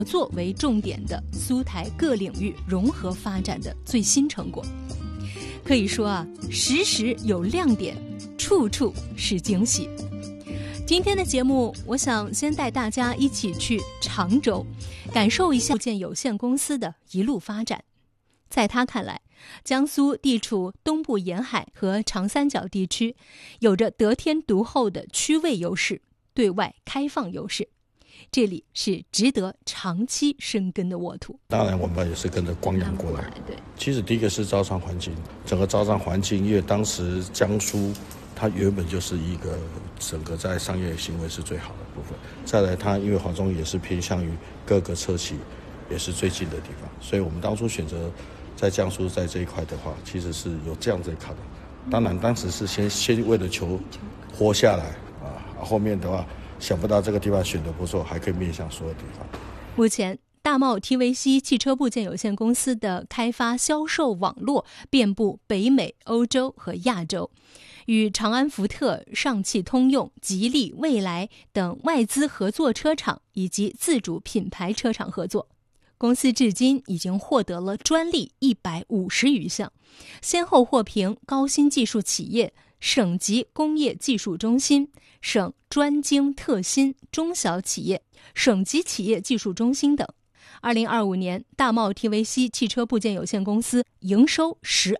作为重点的苏台各领域融合发展的最新成果。可以说啊，时时有亮点，处处是惊喜。今天的节目，我想先带大家一起去常州，感受一下建有限公司的一路发展。在他看来，江苏地处东部沿海和长三角地区，有着得天独厚的区位优势、对外开放优势，这里是值得长期生根的沃土。 当然我们也是跟着光阳过来。 对， 其实第一个是招商环境，整个招商环境，因为当时江苏它原本就是一个整个在商业行为是最好的部分，再来它因为华中也是偏向于各个车企也是最近的地方，所以我们当初选择在江苏在这一块的话，其实是有这样子考量。当然当时是先为了求活下来后面的话想不到这个地方选得不错，还可以面向所有地方。 目前大茂 TVC 汽车部件有限公司的开发销售网络遍布北美、欧洲和亚洲，与长安福特、上汽通用、吉利、蔚来等外资合作车厂以及自主品牌车厂合作。公司至今已经获得了专利150余项，先后获评高新技术企业、省级工业技术中心、省专精特新中小企业、省级企业技术中心等。2025年，大茂 TVC 汽车部件有限公司营收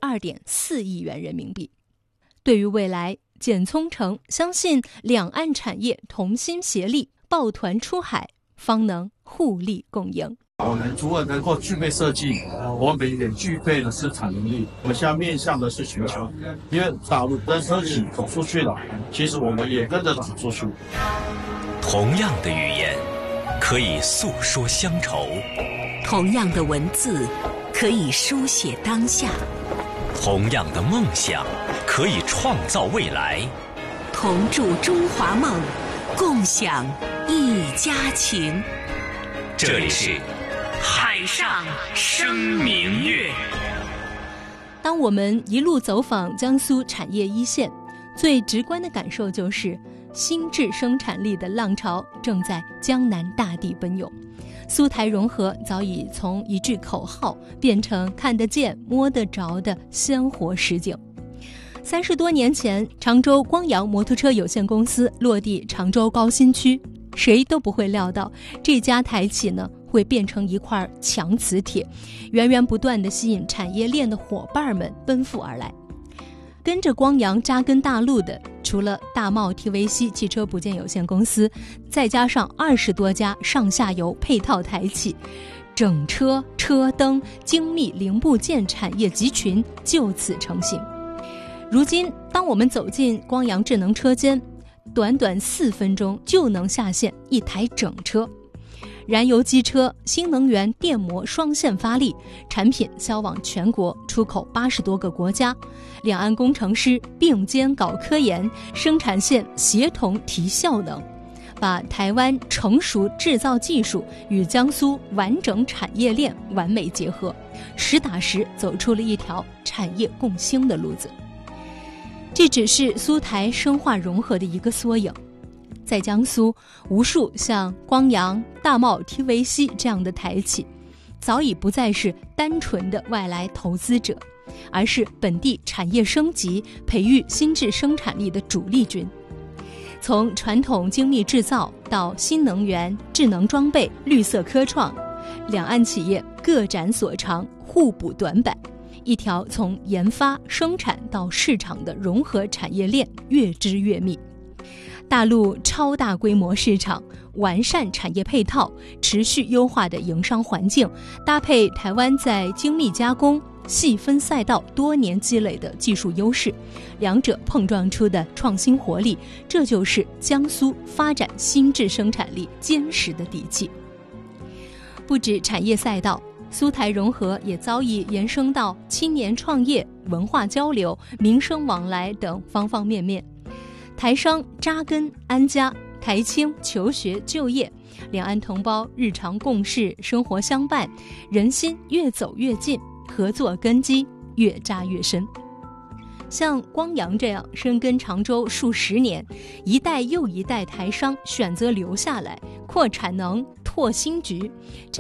12.4亿元人民币。对于未来，简聪诚相信两岸产业同心协力，抱团出海，方能互利共赢。 我们除了能够具备设计，我们也具备了生产能力。我们现在面向的是全球，因为大陆跟车企走出去了，其实我们也跟着走出去。 同样的语言可以诉说乡愁， 同样的文字可以书写当下， 同样的梦想可以创造未来。 同筑中华梦，共享一家情。 这里是海上生明月。 当我们一路走访江苏产业一线，最直观的感受就是新质生产力的浪潮正在江南大地奔涌。苏台融合早已从一句口号变成看得见摸得着的鲜活实景。30多年前，常州光阳摩托车有限公司落地常州高新区，谁都不会料到这家台企呢会变成一块强磁铁，源源不断地吸引产业链的伙伴们奔赴而来。跟着光阳扎根大陆的，除了大茂 TVC 汽车部件有限公司，再加上20多家上下游配套台企，整车、车灯、精密零部件产业集群就此成型。如今，当我们走进光阳智能车间，短短4分钟就能下线一台整车。燃油机车、新能源电摩双线发力，产品销往全国，出口80多个国家。两岸工程师并肩搞科研，生产线协同提效能，把台湾成熟制造技术与江苏完整产业链完美结合，实打实走出了一条产业共兴的路子。这只是苏台深化融合的一个缩影。在江苏，无数像光阳、大茂 TVC 这样的台企，早已不再是单纯的外来投资者，而是本地产业升级、培育新质生产力的主力军。从传统精密制造到新能源、智能装备、绿色科创，两岸企业各展所长，互补短板，一条从研发、生产到市场的融合产业链越织越密。大陆超大规模市场，完善产业配套，持续优化的营商环境，搭配台湾在精密加工、细分赛道多年积累的技术优势，两者碰撞出的创新活力，这就是江苏发展新质生产力坚实的底气。不止产业赛道，苏台融合也早已延伸到青年创业、文化交流、民生往来等方方面面。台商扎根安家，台青求学就业，两岸同胞日常共事，生活相伴，人心越走越近，合作根基越扎越深。像光阳这样深耕常州数10年，一代又一代台商选择留下来，扩产能、 拓新局。